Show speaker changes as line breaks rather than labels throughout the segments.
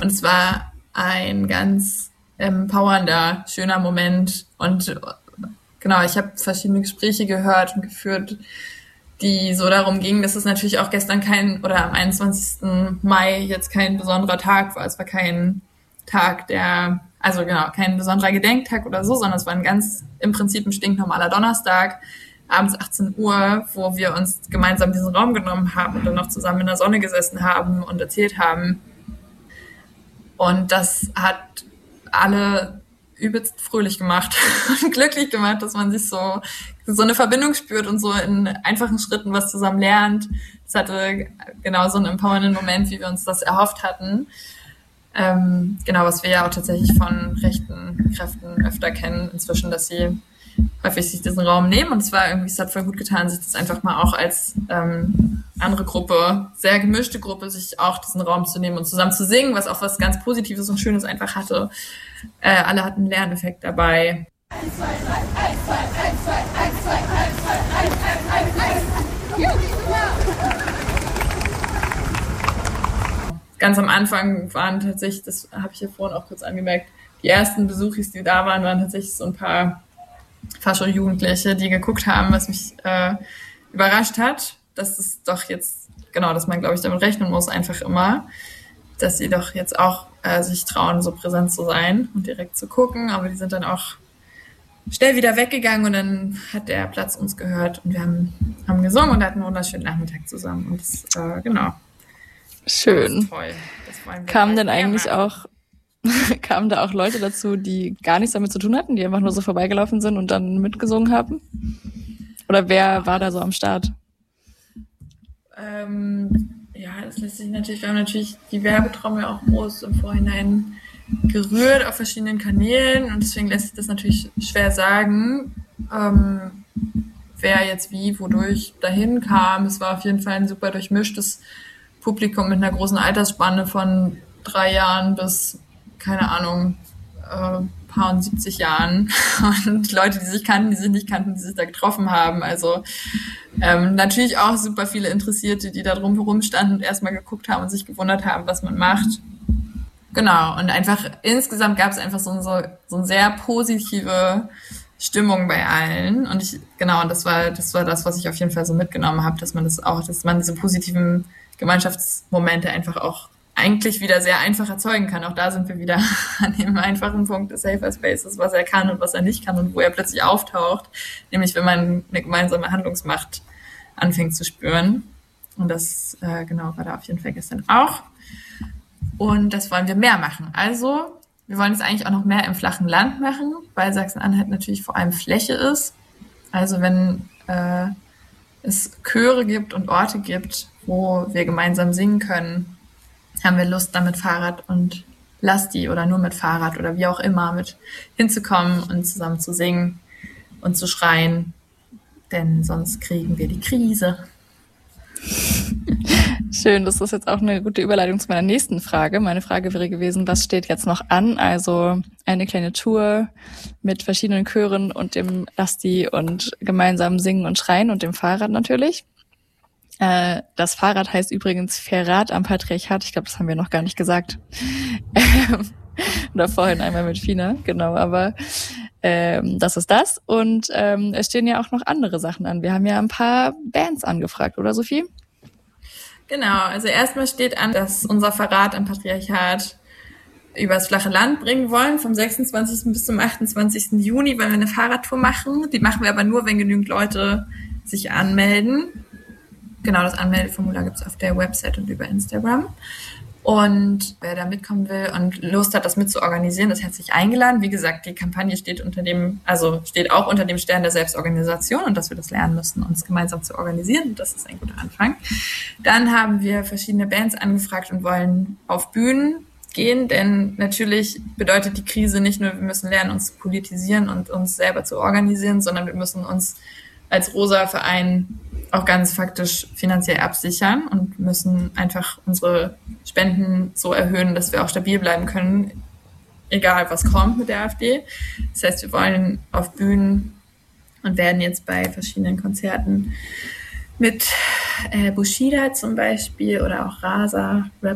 Und es war ein ganz empowernder, schöner Moment. Und genau, ich habe verschiedene Gespräche gehört und geführt, die so darum gingen, dass es natürlich auch gestern am 21. Mai jetzt kein besonderer Tag war. Es war kein Tag kein besonderer Gedenktag oder so, sondern es war im Prinzip ein stinknormaler Donnerstag, abends 18 Uhr, wo wir uns gemeinsam diesen Raum genommen haben und dann noch zusammen in der Sonne gesessen haben und erzählt haben. Und das hat alle übelst fröhlich gemacht und glücklich gemacht, dass man sich so eine Verbindung spürt und so in einfachen Schritten was zusammen lernt. Es hatte genau so einen empowernden Moment, wie wir uns das erhofft hatten. Was wir ja auch tatsächlich von rechten Kräften öfter kennen inzwischen, dass sie häufig sich diesen Raum nehmen. Und es hat voll gut getan, sich das einfach mal auch als andere Gruppe, sehr gemischte Gruppe, sich auch diesen Raum zu nehmen und zusammen zu singen, was auch was ganz Positives und Schönes einfach hatte. Alle hatten einen Lerneffekt dabei. 1, 2, 3, 1, 2, 1, 2, 1, 2, 1, 2, 1, 1, 1, 1, 1. Ganz am Anfang waren tatsächlich, das habe ich ja vorhin auch kurz angemerkt, die ersten Besuchis, die da waren tatsächlich so ein paar Fascho-Jugendliche, die geguckt haben, was mich überrascht hat, dass es doch jetzt, dass man, glaube ich, damit rechnen muss, einfach immer, dass sie doch jetzt auch sich trauen, so präsent zu sein und direkt zu gucken, aber die sind dann auch schnell wieder weggegangen und dann hat der Platz uns gehört und wir haben gesungen und hatten einen wunderschönen Nachmittag zusammen und das,
Schön.
Das ist toll.
Kamen da auch Leute dazu, die gar nichts damit zu tun hatten, die einfach nur so vorbeigelaufen sind und dann mitgesungen haben? Oder wer war da so am Start?
Das lässt sich natürlich, wir haben natürlich die Werbetrommel auch groß im Vorhinein gerührt auf verschiedenen Kanälen und deswegen lässt sich das natürlich schwer sagen, wer jetzt wie, wodurch dahin kam. Es war auf jeden Fall ein super durchmischtes Publikum mit einer großen Altersspanne von 3 Jahren bis, keine Ahnung, paar und 70 Jahren und Leute, die sich kannten, die sich nicht kannten, die sich da getroffen haben. Also natürlich auch super viele Interessierte, die da drumherum standen und erstmal geguckt haben und sich gewundert haben, was man macht. Genau, und einfach insgesamt gab es einfach so eine sehr positive Stimmung bei allen. Und das war das, was ich auf jeden Fall so mitgenommen habe, dass man diese positiven Gemeinschaftsmomente einfach auch eigentlich wieder sehr einfach erzeugen kann. Auch da sind wir wieder an dem einfachen Punkt des Safer Spaces, was er kann und was er nicht kann und wo er plötzlich auftaucht, nämlich wenn man eine gemeinsame Handlungsmacht anfängt zu spüren. Und das war da auf jeden Fall gestern auch. Und das wollen wir mehr machen. Also wir wollen es eigentlich auch noch mehr im flachen Land machen, weil Sachsen-Anhalt natürlich vor allem Fläche ist. Also wenn es Chöre gibt und Orte gibt, wo wir gemeinsam singen können, haben wir Lust, da mit Fahrrad und Lasti oder nur mit Fahrrad oder wie auch immer mit hinzukommen und zusammen zu singen und zu schreien, denn sonst kriegen wir die Krise.
Schön, das ist jetzt auch eine gute Überleitung zu meiner nächsten Frage. Meine Frage wäre gewesen, was steht jetzt noch an? Also eine kleine Tour mit verschiedenen Chören und dem Lasti und gemeinsam singen und schreien und dem Fahrrad natürlich. Das Fahrrad heißt übrigens Verrat am Patriarchat. Ich glaube, das haben wir noch gar nicht gesagt. Oder vorhin einmal mit Fina, genau, aber das ist das. Und es stehen ja auch noch andere Sachen an. Wir haben ja ein paar Bands angefragt, oder Sophie?
Genau, also erstmal steht an, dass unser Verrat am Patriarchat übers flache Land bringen wollen. Vom 26. bis zum 28. Juni wollen wir eine Fahrradtour machen. Die machen wir aber nur, wenn genügend Leute sich anmelden. Genau, das Anmeldeformular gibt es auf der Website und über Instagram. Und wer da mitkommen will und Lust hat, das mitzuorganisieren, ist herzlich eingeladen. Wie gesagt, die Kampagne steht auch unter dem Stern der Selbstorganisation und dass wir das lernen müssen, uns gemeinsam zu organisieren. Das ist ein guter Anfang. Dann haben wir verschiedene Bands angefragt und wollen auf Bühnen gehen, denn natürlich bedeutet die Krise nicht nur, wir müssen lernen, uns zu politisieren und uns selber zu organisieren, sondern wir müssen uns als Rosa Verein auch ganz faktisch finanziell absichern und müssen einfach unsere Spenden so erhöhen, dass wir auch stabil bleiben können, egal was kommt mit der AfD. Das heißt, wir wollen auf Bühnen und werden jetzt bei verschiedenen Konzerten mit Bushido zum Beispiel oder auch Rasa, Rap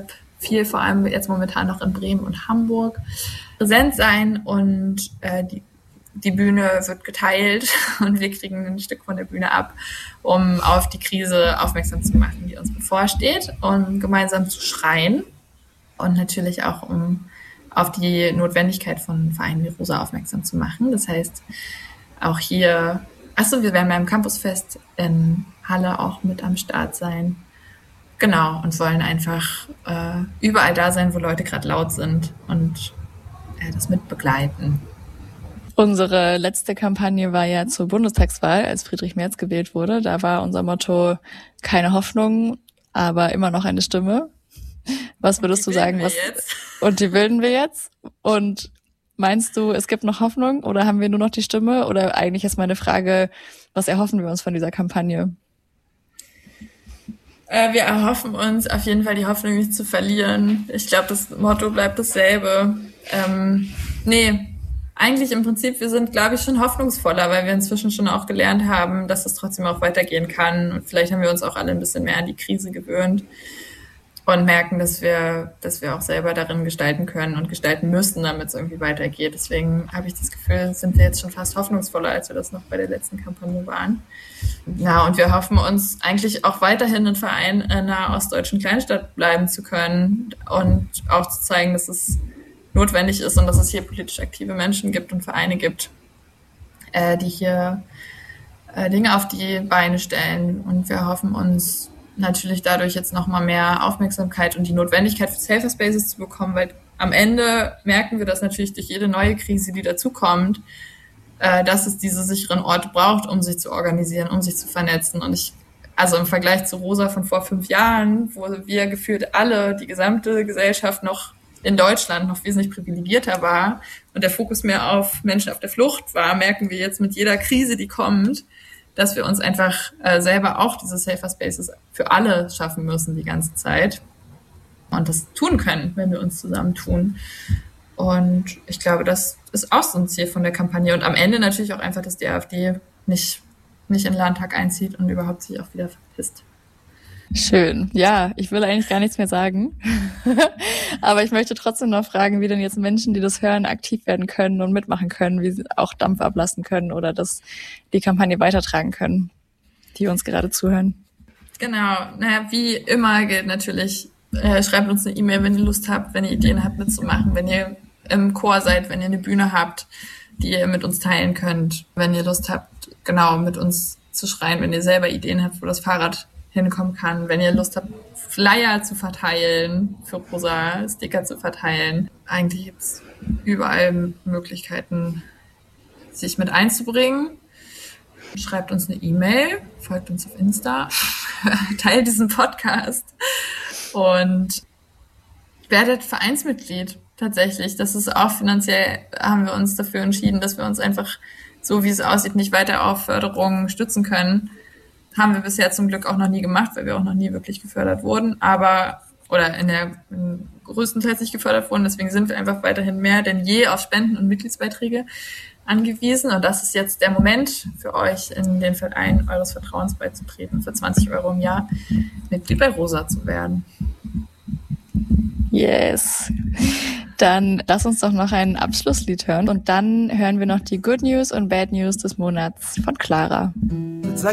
viel, vor allem jetzt momentan noch in Bremen und Hamburg, präsent sein und die Bühne wird geteilt und wir kriegen ein Stück von der Bühne ab, um auf die Krise aufmerksam zu machen, die uns bevorsteht, und gemeinsam zu schreien und natürlich auch, um auf die Notwendigkeit von Vereinen wie Rosa aufmerksam zu machen. Das heißt, auch hier, wir werden beim Campusfest in Halle auch mit am Start sein. Genau, und wollen einfach überall da sein, wo Leute gerade laut sind und das mit begleiten.
Unsere letzte Kampagne war ja zur Bundestagswahl, als Friedrich Merz gewählt wurde. Da war unser Motto: keine Hoffnung, aber immer noch eine Stimme. Was würdest du sagen? Und die bilden wir jetzt? Und meinst du, es gibt noch Hoffnung oder haben wir nur noch die Stimme? Oder eigentlich ist meine Frage, was erhoffen wir uns von dieser Kampagne?
Wir erhoffen uns auf jeden Fall, die Hoffnung nicht zu verlieren. Ich glaube, das Motto bleibt dasselbe. Eigentlich im Prinzip, wir sind, glaube ich, schon hoffnungsvoller, weil wir inzwischen schon auch gelernt haben, dass es trotzdem auch weitergehen kann. Und vielleicht haben wir uns auch alle ein bisschen mehr an die Krise gewöhnt und merken, dass wir auch selber darin gestalten können und gestalten müssen, damit es irgendwie weitergeht. Deswegen habe ich das Gefühl, sind wir jetzt schon fast hoffnungsvoller, als wir das noch bei der letzten Kampagne waren. Ja, und wir hoffen uns eigentlich auch weiterhin ein Verein in einer ostdeutschen Kleinstadt bleiben zu können und auch zu zeigen, dass es notwendig ist und dass es hier politisch aktive Menschen gibt und Vereine gibt, die hier Dinge auf die Beine stellen. Und wir hoffen uns natürlich dadurch jetzt nochmal mehr Aufmerksamkeit und die Notwendigkeit für Safer Spaces zu bekommen, weil am Ende merken wir das natürlich durch jede neue Krise, die dazukommt, dass es diese sicheren Orte braucht, um sich zu organisieren, um sich zu vernetzen. Und im Vergleich zu Rosa von vor 5 Jahren, wo wir gefühlt alle, die gesamte Gesellschaft noch in Deutschland noch wesentlich privilegierter war und der Fokus mehr auf Menschen auf der Flucht war, merken wir jetzt mit jeder Krise, die kommt, dass wir uns einfach selber auch diese Safer Spaces für alle schaffen müssen die ganze Zeit und das tun können, wenn wir uns zusammentun. Und ich glaube, das ist auch so ein Ziel von der Kampagne. Und am Ende natürlich auch einfach, dass die AfD nicht in den Landtag einzieht und überhaupt sich auch wieder verpisst.
Schön. Ja, ich will eigentlich gar nichts mehr sagen. Aber ich möchte trotzdem noch fragen, wie denn jetzt Menschen, die das hören, aktiv werden können und mitmachen können, wie sie auch Dampf ablassen können oder dass die Kampagne weitertragen können, die uns gerade zuhören.
Genau. Wie immer gilt natürlich, schreibt uns eine E-Mail, wenn ihr Lust habt, wenn ihr Ideen habt mitzumachen, wenn ihr im Chor seid, wenn ihr eine Bühne habt, die ihr mit uns teilen könnt, wenn ihr Lust habt, genau, mit uns zu schreien, wenn ihr selber Ideen habt, wo das Fahrrad hinkommen kann, wenn ihr Lust habt, Flyer zu verteilen, für Rosa Sticker zu verteilen. Eigentlich gibt es überall Möglichkeiten, sich mit einzubringen. Schreibt uns eine E-Mail, folgt uns auf Insta, teilt diesen Podcast und werdet Vereinsmitglied tatsächlich. Das ist auch finanziell, haben wir uns dafür entschieden, dass wir uns einfach, so wie es aussieht, nicht weiter auf Förderungen stützen können. Haben wir bisher zum Glück auch noch nie gemacht, weil wir auch noch nie wirklich gefördert wurden, größtenteils nicht gefördert wurden. Deswegen sind wir einfach weiterhin mehr denn je auf Spenden und Mitgliedsbeiträge angewiesen. Und das ist jetzt der Moment für euch, in den Verein eures Vertrauens beizutreten, für 20 € im Jahr Mitglied bei Rosa zu werden.
Yes. Dann lass uns doch noch ein Abschlusslied hören und dann hören wir noch die Good News und Bad News des Monats von Clara.